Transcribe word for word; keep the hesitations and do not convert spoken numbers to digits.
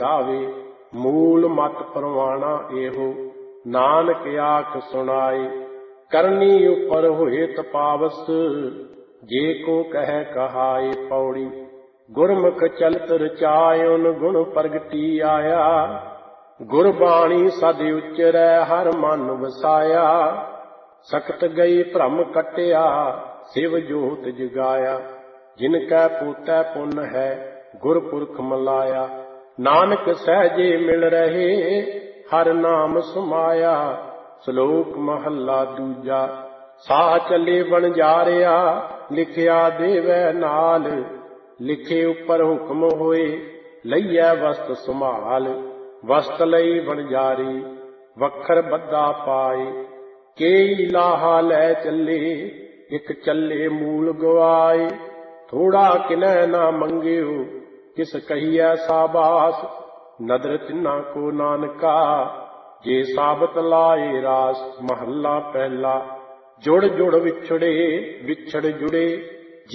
गावे। मूल मत परवाना एहो नानक आख सुनाए। करनी उपर होए तपावस जे को कह कहाए। पौड़ी गुरमुख चलत रचाए उन गुण प्रगटी आया। गुरबाणी सद उचरै हर मन वसाया। सकत गई भ्रम कटिया शिव जोत जगाया। जिनकै पोतै पुन है गुरपुरख मलाया। नानक सहजे मिल रहे हर नाम समाया। श्लोक महला दूजा। साह चले बनजारिया लिखिया देवै नाल। लिखे उपर हुक्म होए लईयै वस्त संभाल। वस्त लई बनजारी वखर बद्धा पाए। केई लाहा लै चले इक चले मूल गवाए। थोड़ा किनै ना मंगियो किस कहिए साबास। नदर तिन्ना को नानका जे साबत लाए रास। महला पहला। जुड़ जुड़ विछड़े विछड़ जुड़े